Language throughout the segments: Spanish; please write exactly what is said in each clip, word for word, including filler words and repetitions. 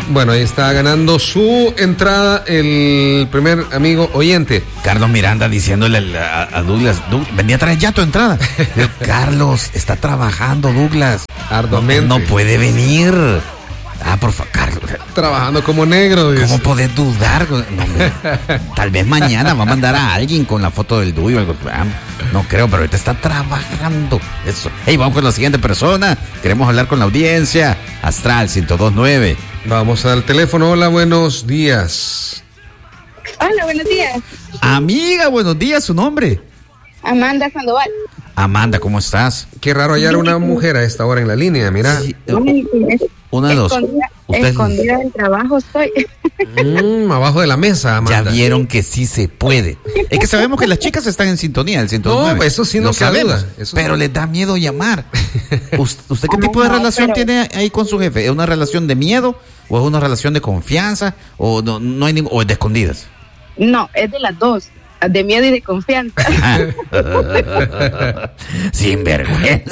Bueno, ahí está ganando su entrada el primer amigo oyente. Carlos Miranda diciéndole a, a Douglas, Douglas, venía a traer ya tu entrada. Yo, Carlos, está trabajando Douglas. Arduamente. No, no puede venir. Ah, por favor, Carlos. Trabajando como negro. Dice. ¿Cómo podés dudar? No, hombre, tal vez mañana va a mandar a alguien con la foto del dúo o algo. Ah, no creo, pero ahorita está trabajando. Eso. Hey, vamos con la siguiente persona. Queremos hablar con la audiencia. Astral ciento dos punto nueve. Vamos al teléfono. Hola, buenos días. Hola, buenos días. Amiga, buenos días. ¿Su nombre? Amanda Sandoval. Amanda, ¿cómo estás? Qué raro hallar una mujer a esta hora en la línea, mira. Sí, una de dos. Escondida, escondida del trabajo estoy. Mm, abajo de la mesa, Amanda. Ya vieron que sí se puede. Es que sabemos que las chicas están en sintonía del ciento nueve. No, eso sí no lo sabemos, eso pero sí. Les da miedo llamar. ¿Usted qué tipo de no, relación pero... tiene ahí con su jefe? ¿Es una relación de miedo o es una relación de confianza o no, no hay ningún, o es de escondidas? No, es de las dos. De miedo y de confianza. Sin vergüenza.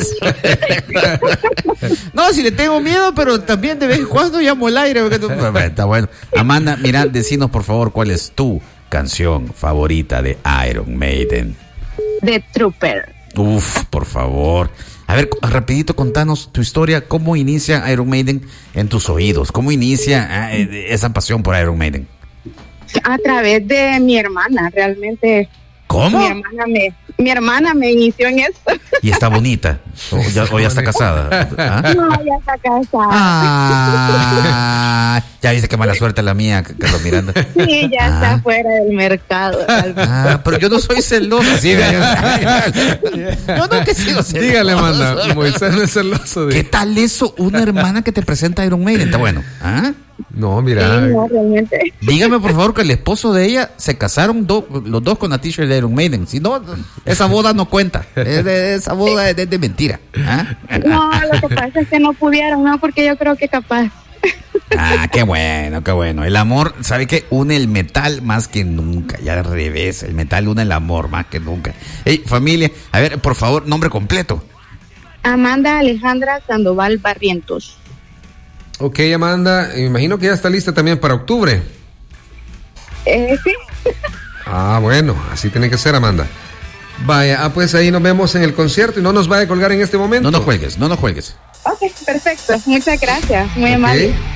No, si le tengo miedo, pero también de vez en cuando llamo al aire. Porque tú... Está bueno. Amanda, mira, decinos por favor cuál es tu canción favorita de Iron Maiden. The Trooper. Uf, por favor. A ver, rapidito contanos tu historia. ¿Cómo inicia Iron Maiden en tus oídos? ¿Cómo inicia eh, esa pasión por Iron Maiden? A través de mi hermana, realmente. ¿Cómo? Mi hermana me, mi hermana me inició en esto. ¿Y está bonita? ¿O ya, o ya está casada? ¿Ah? No, ya está casada. Ah, ya viste qué mala suerte la mía, Carlos Miranda. Sí, ya ah. está fuera del mercado. Ah, pero yo no soy celoso. Sí, yo nunca he sido celoso. Dígale, Amanda, Moisés no es celoso. De... ¿Qué tal eso? Una hermana que te presenta a Iron Maiden. Está bueno. ¿Ah? No, mira. Sí, no, realmente. Dígame, por favor, que el esposo de ella se casaron do, los dos con la t-shirt de Iron Maiden. Si no, esa boda no cuenta. Es de, esa boda es de, de mentira. ¿Ah? No, lo que pasa es que no pudieron, no, porque yo creo que capaz. Ah, qué bueno, qué bueno. El amor, ¿sabe qué? Une el metal más que nunca. Ya al revés, el metal une el amor más que nunca. Hey, familia, a ver, por favor, nombre completo. Amanda Alejandra Sandoval Barrientos. Ok, Amanda, me imagino que ya está lista también para octubre. Eh, sí. Ah, bueno, así tiene que ser, Amanda. Vaya, ah, pues ahí nos vemos en el concierto y no nos vaya a colgar en este momento. No nos cuelgues, no nos cuelgues. Ok, perfecto. Muchas gracias. Muy okay. amable.